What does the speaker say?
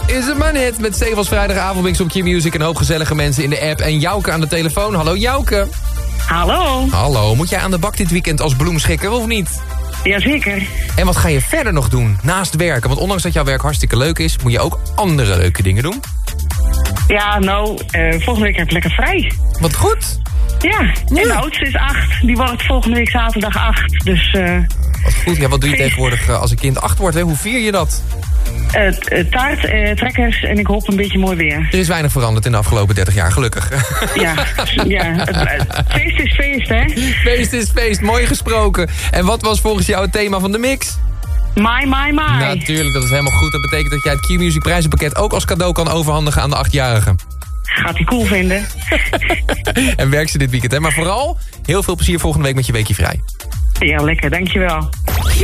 is het maar net. Met Stefans vrijdagavondmix op Q-Music. Een hoop gezellige mensen in de app. En Jouke aan de telefoon. Hallo Jouke. Hallo. Hallo, moet jij aan de bak dit weekend als bloemschikker of niet? Jazeker. En wat ga je verder nog doen naast werken? Want ondanks dat jouw werk hartstikke leuk is, moet je ook andere leuke dingen doen. Ja, nou, volgende week heb ik lekker vrij. Wat goed. Ja, en de oudste is 8. Die wordt volgende week zaterdag 8. Dus, wat goed. Ja, wat doe je tegenwoordig als een kind 8 wordt? Hè? Hoe vier je dat? Taart, trekkers en ik hoop een beetje mooi weer. Er is weinig veranderd in de afgelopen 30 jaar, gelukkig. Ja, het feest is feest, hè? Feest is feest, mooi gesproken. En wat was volgens jou het thema van de mix? My. Natuurlijk, dat is helemaal goed. Dat betekent dat jij het Q-Music prijzenpakket ook als cadeau kan overhandigen aan de 8-jarige. Gaat hij cool vinden. En werk ze dit weekend, hè? Maar vooral heel veel plezier volgende week met je weekje vrij. Ja, lekker, dankjewel.